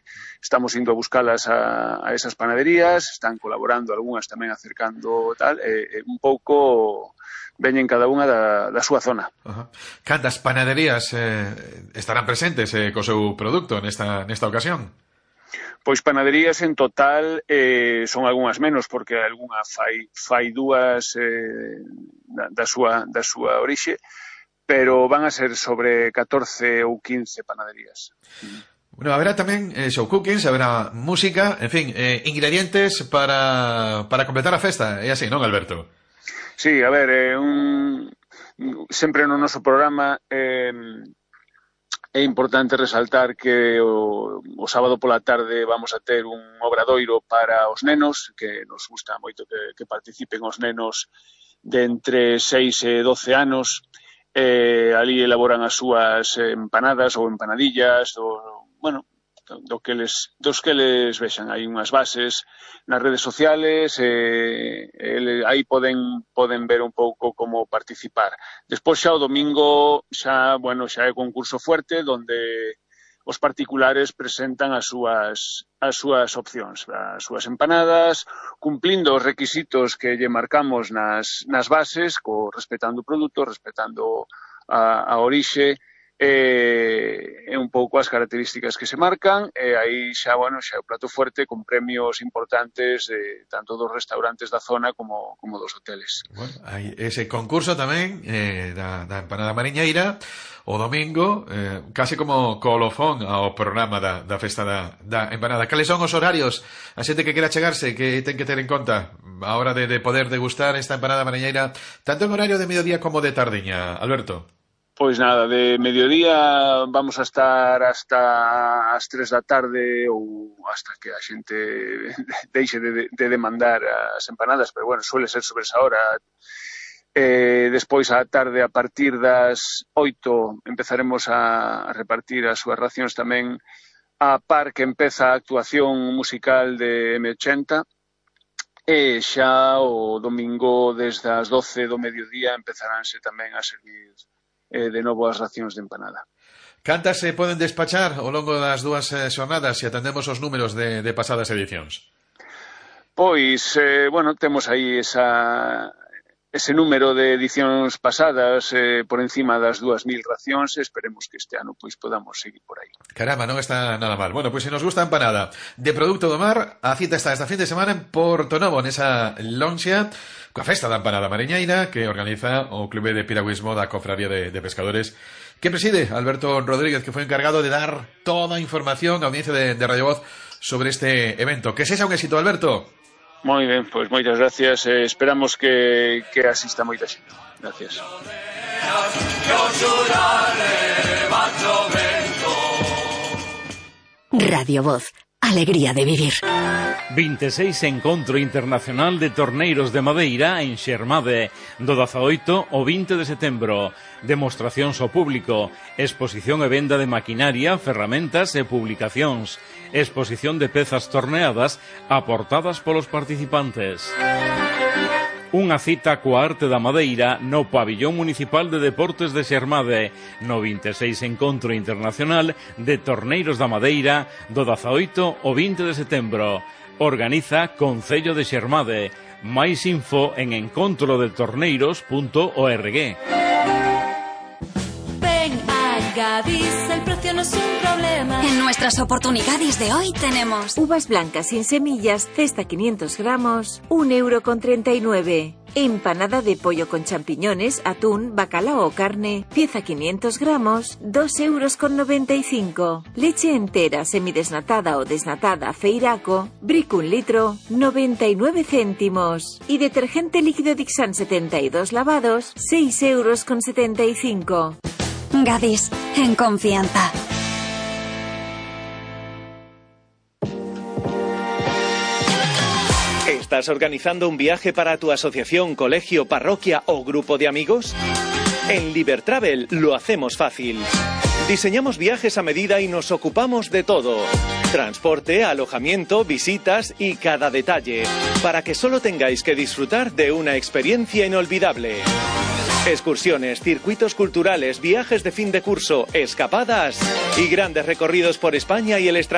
estamos indo a buscalas a esas panaderías, están colaborando algunhas tamén acercando tal, un pouco veñen cada unha da súa zona. Cantas panaderías estarán presentes co seu produto nesta ocasión? Pois panaderías en total son algunhas menos, porque algunha fai dúas da súa orixe, pero van a ser sobre 14 ou 15 panaderías. Bueno, haberá tamén show cookings, haberá música, en fin, ingredientes para completar a festa, é así, non, Alberto? Sí, a ver, sempre no noso programa é importante resaltar que o sábado pola tarde vamos a ter un obradoiro para os nenos, que nos gusta moito que participen os nenos de entre 6 e 12 anos. Ali elaboran as súas empanadas ou empanadillas, dos que les vexan. Hai unhas bases nas redes sociales, aí poden ver un pouco como participar. Despois xa o domingo xa é concurso fuerte, onde os particulares presentan as súas opcións, as súas empanadas, cumplindo os requisitos que lle marcamos nas bases, respetando o produto, respetando a orixe, e un pouco as características que se marcan, e aí xa é o plato fuerte con premios importantes tanto dos restaurantes da zona como dos hoteles. Bueno, hai ese concurso tamén da empanada mariñeira o domingo, case como colofón ao programa da festa da empanada. Cales son os horarios? A xente que quera chegarse, que ten que ter en conta a hora de poder degustar esta empanada mariñeira, tanto en horario de mediodía como de tardiña, Alberto? Pois nada, de mediodía vamos a estar hasta as 3 da tarde ou hasta que a xente deixe de demandar as empanadas, pero bueno, suele ser sobre esa hora. Despois á tarde, a partir das 8, empezaremos a repartir as súas racións tamén a par que empeza a actuación musical de M80, e xa o domingo desde as 12 do mediodía empezaránse tamén a servir de novo as racións de empanada. Cantas se poden despachar ao longo das dúas xornadas se atendemos os números de pasadas edicións? Pois, temos aí ese número de edicións pasadas por encima das 2.000 racións, e esperemos que este ano podamos seguir por aí. Caramba, non está nada mal. Bueno, pois se nos gusta a empanada de produto do mar, a cita está esta fin de semana en Portonovo, nesa lonxa, coa festa da empanada mariñeira que organiza o Clube de Piragüismo da Cofradía de Pescadores, que preside Alberto Rodríguez, que foi encargado de dar toda a información á audiencia de Radio Voz sobre este evento. Que sexa un éxito, Alberto. Moi ben, pois moitas gracias. Esperamos que asista moita xente. Gracias. Radio Voz, alegría de vivir. 26 Encontro Internacional de Torneiros de Madeira en Xermade, do 18 ao 20 de setembro. Demostracións ao público, exposición e venda de maquinaria, ferramentas e publicacións, exposición de pezas torneadas aportadas polos participantes. Unha cita coa arte da madeira no Pabillón Municipal de Deportes de Xermade, no 26 Encontro Internacional de Torneiros da Madeira, do 18 ao 20 de setembro. Organiza Concello de Xermade. Máis info en encontrodetorneiros.org. Ven a Gadis, el precio no es un problema. En nuestras oportunidades de hoy tenemos uvas blancas sin semillas, cesta 500 gramos, 1,39 €. Empanada de pollo con champiñones, atún, bacalao o carne, pieza 500 gramos, 2,95 €. Leche entera, semidesnatada o desnatada, Feiraco, Brick 1 litro, 99 céntimos. Y detergente líquido Dixan 72 lavados, 6,75 €. Gadis, en confianza. ¿Estás organizando un viaje para tu asociación, colegio, parroquia o grupo de amigos? En Libertravel lo hacemos fácil. Diseñamos viajes a medida y nos ocupamos de todo. Transporte, alojamiento, visitas y cada detalle, para que solo tengáis que disfrutar de una experiencia inolvidable. Excursiones, circuitos culturales, viajes de fin de curso, escapadas y grandes recorridos por España y el extranjero.